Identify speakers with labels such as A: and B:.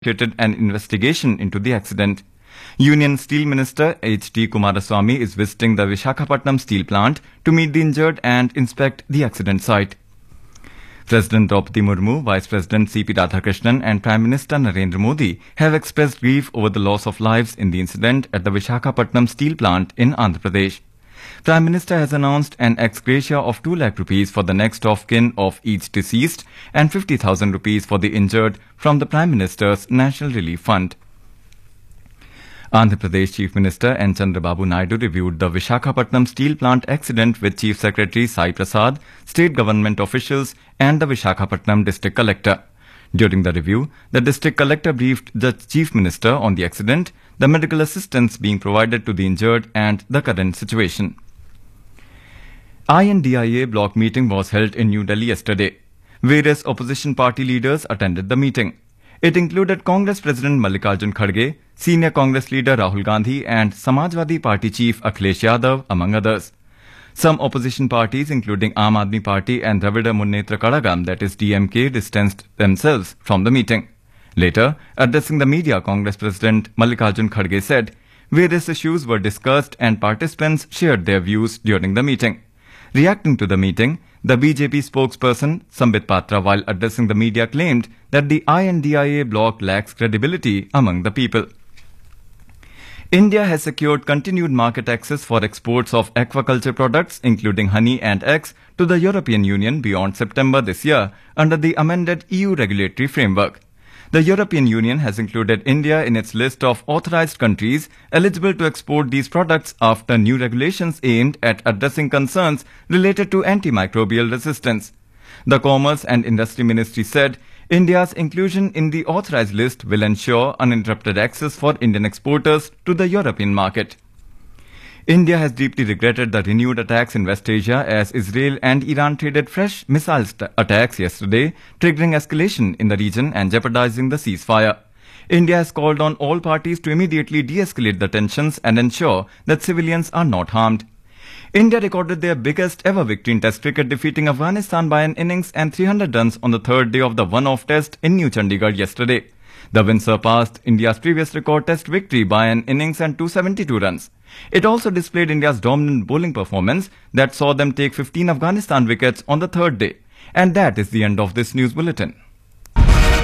A: initiated an investigation into the accident. Union Steel Minister H.D. Kumaraswamy is visiting the Visakhapatnam steel plant to meet the injured and inspect the accident site. President Draupadi Murmu, Vice President C.P. Radhakrishnan and Prime Minister Narendra Modi have expressed grief over the loss of lives in the incident at the Visakhapatnam steel plant in Andhra Pradesh. Prime Minister has announced an ex gratia of 2 lakh rupees for the next of kin of each deceased and 50,000 rupees for the injured from the Prime Minister's National Relief Fund. Andhra Pradesh Chief Minister N. Chandrababu Naidu reviewed the Visakhapatnam steel plant accident with Chief Secretary Sai Prasad, state government officials and the Visakhapatnam District Collector. During the review, the District Collector briefed the Chief Minister on the accident, the medical assistance being provided to the injured and the current situation. INDIA block meeting was held in New Delhi yesterday. Various opposition party leaders attended the meeting. It included Congress President Mallikarjun Kharge, Senior Congress leader Rahul Gandhi and Samajwadi Party Chief Akhilesh Yadav, among others. Some opposition parties, including Aam Aadmi Party and Dravida Munnetra Kazhagam, that is DMK, distanced themselves from the meeting. Later, addressing the media, Congress President Mallikarjun Kharge said, various issues were discussed and participants shared their views during the meeting. Reacting to the meeting, the BJP spokesperson Sambit Patra, while addressing the media, claimed that the INDIA bloc lacks credibility among the people. India has secured continued market access for exports of aquaculture products, including honey and eggs, to the European Union beyond September this year under the amended EU regulatory framework. The European Union has included India in its list of authorized countries eligible to export these products after new regulations aimed at addressing concerns related to antimicrobial resistance. The Commerce and Industry Ministry said India's inclusion in the authorized list will ensure uninterrupted access for Indian exporters to the European market. India has deeply regretted the renewed attacks in West Asia as Israel and Iran traded fresh missile attacks yesterday, triggering escalation in the region and jeopardizing the ceasefire. India has called on all parties to immediately de-escalate the tensions and ensure that civilians are not harmed. India recorded their biggest ever victory in Test cricket, defeating Afghanistan by an innings and 300 runs on the third day of the one-off test in New Chandigarh yesterday. The win surpassed India's previous record test victory by an innings and 272 runs. It also displayed India's dominant bowling performance that saw them take 15 Afghanistan wickets on the third day. And that is the end of this news bulletin.